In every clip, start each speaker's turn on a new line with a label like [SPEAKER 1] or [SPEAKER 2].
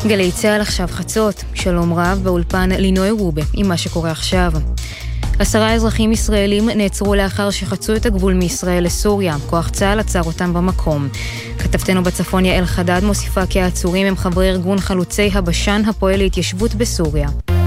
[SPEAKER 1] גלי צהל עכשיו חצות, שלום רב באולפן לינוי רובה עם מה שקורה עכשיו. 10 אזרחים ישראלים נעצרו לאחר שחצו את הגבול מישראל לסוריה. כוח צה"ל עצר אותם במקום. כתבתנו בצפון יעל חדד מוסיפה כי העצורים הם חברי ארגון חלוצי הבשן הפועל להתיישבות בסוריה.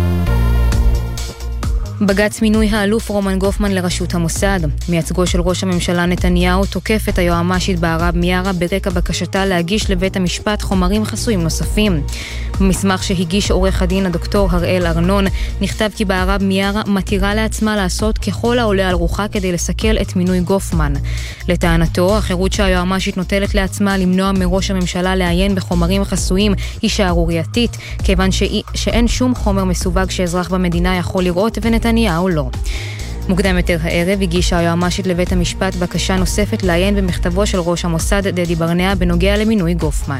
[SPEAKER 1] בג"ץ מינוי האלוף רומן גופמן לראשות המוסד. מייצגו של ראש הממשלה נתניהו תוקף את היועמ"שית בערב מיארה ברקע בקשתה להגיש לבית המשפט חומרים חסויים נוספים. במסמך שהגיש עורך הדין הדוקטור הראל ארנון נכתב כי בערב מיארה מתירה לעצמה לעשות ככל העולה על רוחה כדי לסכל את מינוי גופמן. לטענתו, החירות שהיועמ"שית נוטלת לעצמה למנוע מראש הממשלה לעיין בחומרים חסויים היא שערורייתית, כיוון שאין שום חומר מסווג שאזרח במדינה יכול לראות ונתניהו לא. מוקדם יותר הערב הגישה היועמ"שית לבית המשפט בקשה נוספת לעיין במכתבו של ראש המוסד דדי ברנע בנוגע למינוי גופמן.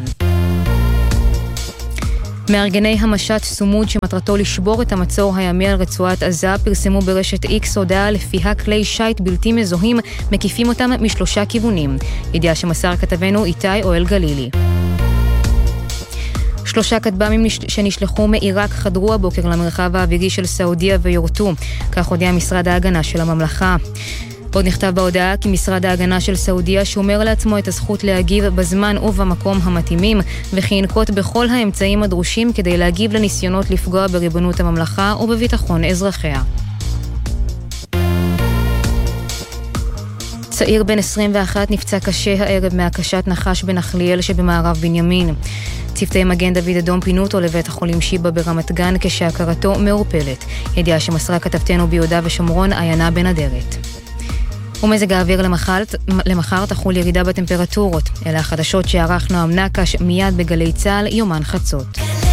[SPEAKER 1] מארגני המשט סומוד שמטרתו לשבור את המצור הימי על רצועת עזה פרסמו ברשת X הודעה לפיה כלי שייט בלתי מזוהים מקיפים אותם משלושה כיוונים. ידיעה שמסר כתבנו איתי אוהל גלילי. 3 כטב"מים שנשלחו מעיראק חדרו הבוקר למרחב האווירי של סעודיה ויורטו, כך הודיע משרד ההגנה של הממלכה. עוד נכתב בהודעה כי משרד ההגנה של סעודיה שומר לעצמו את הזכות להגיב בזמן ובמקום המתאימים, וכי ינקוט בכל האמצעים הדרושים כדי להגיב לניסיונות לפגוע בריבונות הממלכה ובביטחון אזרחיה. צעיר בן 21 נפצע קשה הערב מהקשת נחש בנחליאל שבמערב בנימין. צוותי מגן דוד אדום פינו אותו לבית החולים שיבא ברמת גן כשהכרתו מעורפלת. ידיעה שמסרה כתבתנו ביהודה ושומרון עיינה בן אדרת. ומזג האוויר למחר תחול ירידה בטמפרטורות. אלה החדשות שערך נועם נקש מיד בגלי צהל יומן חצות.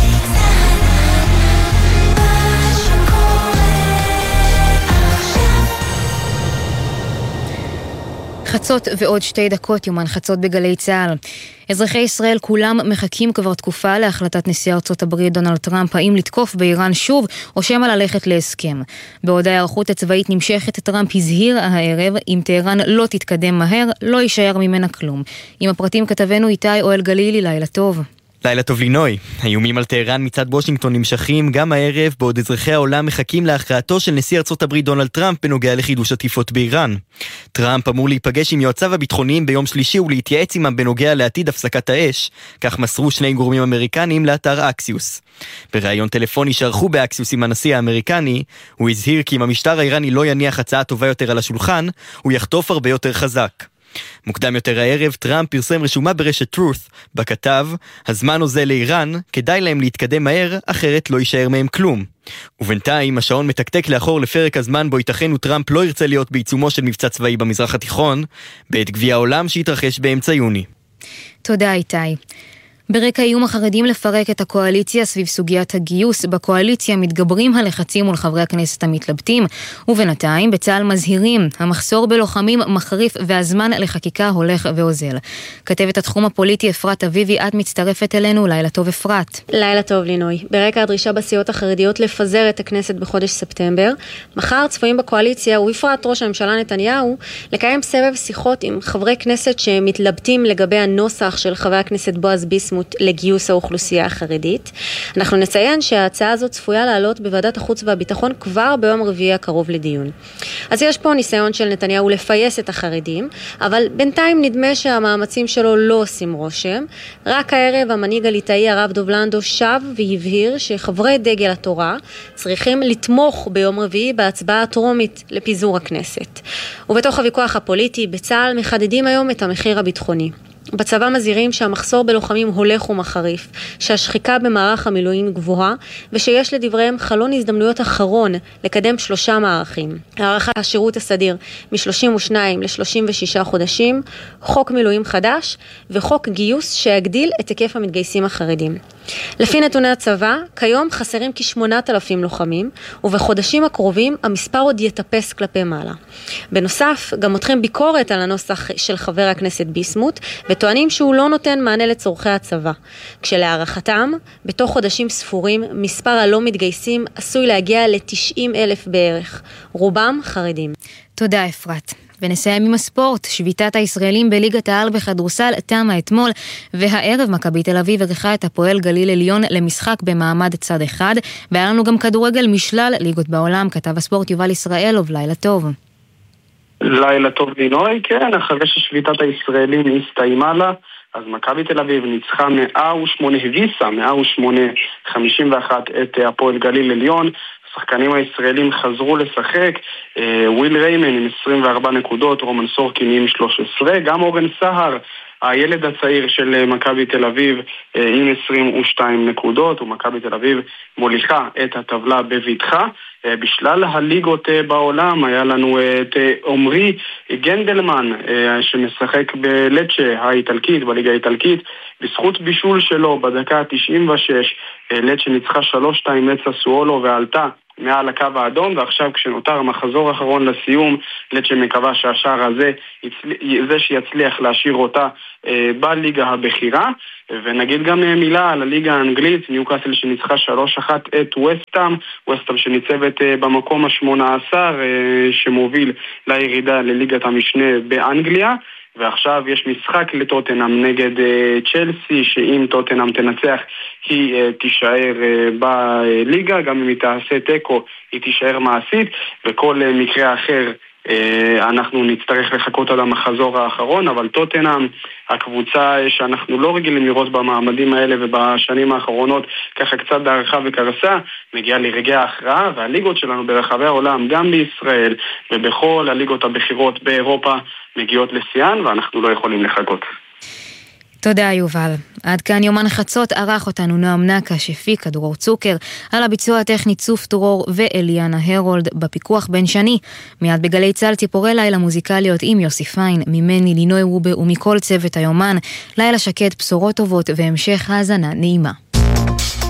[SPEAKER 1] חצות ועוד 2 דקות יומן חצות בגלי צהל. אזרחי ישראל כולם מחכים כבר תקופה להחלטת נשיא ארצות הברית דונלד טראמפ האם לתקוף באיראן שוב או שמא ללכת להסכם. בעוד ההיערכות הצבאית נמשכת, טראמפ הזהיר הערב אם טהרן לא תתקדם מהר לא יישאר ממנה כלום. עם הפרטים כתבנו איתי אוהל גלילי, לילה טוב.
[SPEAKER 2] לילה טוב לינוי. האיומים על טהרן מצד וושינגטון נמשכים גם הערב, בעוד אזרחי העולם מחכים להכרעתו של נשיא ארצות הברית דונלד טראמפ בנוגע לחידוש עטיפות באיראן. טראמפ אמור להיפגש עם יועציו הביטחוניים ביום שלישי ולהתייעץ עמם בנוגע לעתיד הפסקת האש, כך מסרו 2 גורמים אמריקניים לאתר אקסיוס. בראיון טלפוני שערכו באקסיוס עם הנשיא האמריקני, הוא הזהיר כי אם המשטר האיראני לא יניח הצעה טובה יותר על השולחן, הוא יחטוף הרבה יותר חזק. מוקדם יותר הערב טראמפ פרסם רשומה ברשת Truth, בכתב, הזמן עוזר לאיראן, כדאי להם להתקדם מהר, אחרת לא יישאר מהם כלום. ובינתיים השעון מתקתק לאחור לפרק הזמן בו ייתכן וטראמפ לא ירצה להיות בעיצומו של מבצע צבאי במזרח התיכון, בעת גביע העולם שהתרחש באמצע יוני.
[SPEAKER 1] תודה איתי. ברקע איום החרדים לפרק את הקואליציה סביב סוגיית הגיוס, בקואליציה מתגברים הלחצים מול חברי הכנסת המתלבטים, ובינתיים בצה"ל מזהירים, המחסור בלוחמים מחריף והזמן לחקיקה הולך ואוזל. כתבת התחום הפוליטי אפרת אביבי, את מצטרפת אלינו, לילה טוב אפרת.
[SPEAKER 3] לילה טוב לינוי. ברקע הדרישה בסיעות החרדיות לפזר את הכנסת בחודש ספטמבר, מחר צפויים בקואליציה ובפרט ראש הממשלה נתניהו לקיים סבב שיחות עם חברי כנסת שמתלבטים לגבי הנוסח של חבר הכנסת בועז ביסמוט לגיוס האוכלוסייה החרדית. אנחנו נציין שההצעה הזאת צפויה לעלות בוועדת החוץ והביטחון כבר ביום רביעי הקרוב לדיון. אז יש פה ניסיון של נתניהו לפייס את החרדים, אבל בינתיים נדמה שהמאמצים שלו לא עושים רושם. רק הערב המנהיג הליטאי הרב דוב לנדו שב והבהיר שחברי דגל התורה צריכים לתמוך ביום רביעי בהצבעה הטרומית לפיזור הכנסת. ובתוך הוויכוח הפוליטי בצה"ל מחדדים היום את המחיר הביטחוני. בצבא מזהירים שהמחסור בלוחמים הולך ומחריף, שהשחיקה במערך המילואים גבוהה, ושיש לדבריהם חלון הזדמנויות אחרון לקדם 3 מערכים. הארכת השירות הסדיר מ-32 ל-36 חודשים, חוק מילואים חדש, וחוק גיוס שיגדיל את היקף המתגייסים החרדים. לפי נתוני הצבא, כיום חסרים כ8,000 לוחמים, ובחודשים הקרובים המספר עוד יטפס כלפי מעלה. בנוסף, גם מותחים ביקורת על הנוסח של חבר הכנסת ביסמוט, וטוענים שהוא לא נותן מענה לצורכי הצבא. כשלהערכתם, בתוך חודשים ספורים, מספר הלא מתגייסים עשוי להגיע ל-90,000 בערך, רובם חרדים.
[SPEAKER 1] תודה אפרת. ונסיים עם הספורט. שביתת הישראלים בליגת העל בכדורסל תמה אתמול, והערב מכבי תל אביב אירחה את הפועל גליל עליון למשחק במעמד צד אחד, והיה לנו גם כדורגל משלל ליגות בעולם. כתב הספורט יובל ישראלוב, לילה טוב.
[SPEAKER 4] לילה טוב לינוי, כן, אחרי ששביתת הישראלים הסתיימה לה, אז מכבי תל אביב ניצחה 108-51 את הפועל גליל עליון. השחקנים הישראלים חזרו לשחק, וויל ריימן עם 24 נקודות, רומן סורקין עם 13, גם אורן סהר, הילד הצעיר של מכבי תל אביב, עם 22 נקודות, ומכבי תל אביב מוליכה את הטבלה בביטחה. בשלל הליגות בעולם היה לנו את עומרי גנדלמן שמשחק בלצ'ה האיטלקית, בליגה האיטלקית, בזכות בישול שלו בדקה 96 לצ'ה ניצחה 3-2 את ססוולו ועלתה מעל הקו האדום, ועכשיו כשנותר המחזור האחרון לסיום, לצ'ה מקווה שהשער הזה זה שיצליח להשאיר אותה בליגה הבכירה. ונגיד גם מילה על הליגה האנגלית, ניוקאסל שניצחה 3-1 את וסטהאם שניצבת במקום ה-18 שמוביל לירידה לליגת המשנה באנגליה. ועכשיו יש משחק לטוטנהאם נגד צ'לסי, שאם טוטנהאם תנצח היא תישאר בליגה, גם אם היא תעשה טקו היא תישאר מעשית, וכל מקרה אחר אנחנו נצטרך לחכות עד המחזור האחרון. אבל טוטנהאם, הקבוצה שאנחנו לא רגילים לראות במעמדים האלה ובשנים האחרונות ככה קצת דערכה וקרסה, מגיעה לרגעי ההכרעה, והליגות שלנו ברחבי העולם, גם בישראל ובכל הליגות הבכירות באירופה, מגיעות לשיאן, ואנחנו לא יכולים לחכות.
[SPEAKER 1] תודה יובל. עד כאן יומן חצות, ערך אותנו נועם נקה, שהפיק דרור צוקר, על הביצוע הטכני צוף דרור ואליאנה הרולד, בפיקוח בן שני. מיד בגלי צה"ל ציפורי לילה מוזיקליות עם יוסי פיין, ממני לינוי רובה ומכל צוות היומן. לילה שקט, בשורות טובות והמשך האזנה נעימה.